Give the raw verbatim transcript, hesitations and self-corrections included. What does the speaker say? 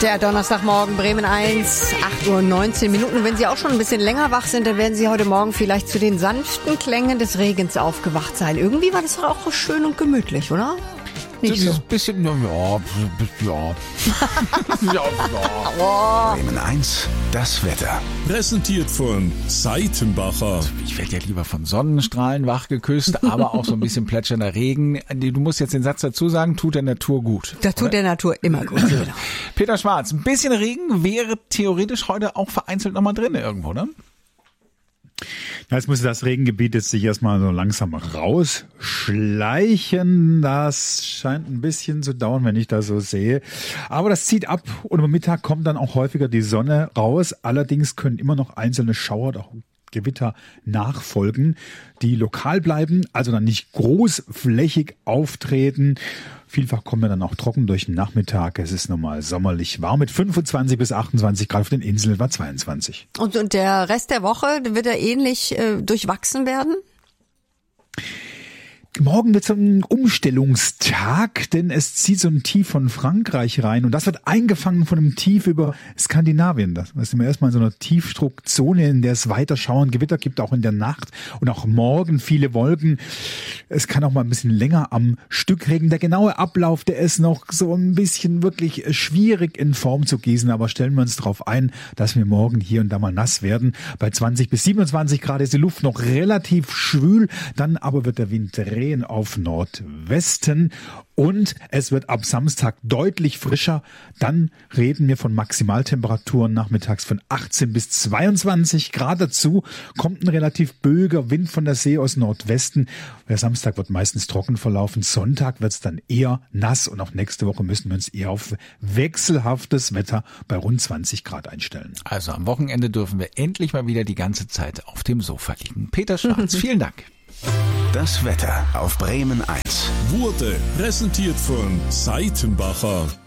Der Donnerstagmorgen, Bremen eins, acht Uhr neunzehn Minuten. Wenn Sie auch schon ein bisschen länger wach sind, dann werden Sie heute Morgen vielleicht zu den sanften Klängen des Regens aufgewacht sein. Irgendwie war das doch auch schön und gemütlich, oder? Nicht das so. ist ein bisschen, ja, ja. ja, ja. Bremen eins, das Wetter. Präsentiert von Seitenbacher. Ich werde ja lieber von Sonnenstrahlen wach geküsst, aber auch so ein bisschen plätschernder Regen. Du musst jetzt den Satz dazu sagen, tut der Natur gut. Das tut oder? der Natur immer gut. Genau. Peter Schwarz, ein bisschen Regen wäre theoretisch heute auch vereinzelt nochmal drin irgendwo, ne? Jetzt muss das Regengebiet jetzt sich erstmal so langsam rausschleichen. Das scheint ein bisschen zu dauern, wenn ich das so sehe. Aber das zieht ab und am Mittag kommt dann auch häufiger die Sonne raus. Allerdings können immer noch einzelne Schauer, auch Gewitter nachfolgen, die lokal bleiben, also dann nicht großflächig auftreten. Vielfach kommen wir dann auch trocken durch den Nachmittag. Es ist normal sommerlich warm mit fünfundzwanzig bis achtundzwanzig Grad, auf den Inseln war zweiundzwanzig. Und, und der Rest der Woche, wird er ähnlich äh, durchwachsen werden? Morgen wird so ein Umstellungstag, denn es zieht so ein Tief von Frankreich rein und das wird eingefangen von einem Tief über Skandinavien. Das sind wir erstmal in so einer Tiefdruckzone, in der es weiter Schauern, Gewitter gibt, auch in der Nacht und auch morgen viele Wolken. Es kann auch mal ein bisschen länger am Stück regnen. Der genaue Ablauf, der ist noch so ein bisschen wirklich schwierig in Form zu gießen, aber stellen wir uns darauf ein, dass wir morgen hier und da mal nass werden. Bei zwanzig bis siebenundzwanzig Grad ist die Luft noch relativ schwül, dann aber wird der Wind drehen auf Nordwesten und es wird ab Samstag deutlich frischer. Dann reden wir von Maximaltemperaturen nachmittags von achtzehn bis zweiundzwanzig Grad. Dazu kommt ein relativ böiger Wind von der See aus Nordwesten. Der Samstag wird meistens trocken verlaufen. Sonntag wird es dann eher nass und auch nächste Woche müssen wir uns eher auf wechselhaftes Wetter bei rund zwanzig Grad einstellen. Also am Wochenende dürfen wir endlich mal wieder die ganze Zeit auf dem Sofa liegen. Peter Schwarz, vielen Dank. Das Wetter auf Bremen eins. Wurde präsentiert von Seitenbacher.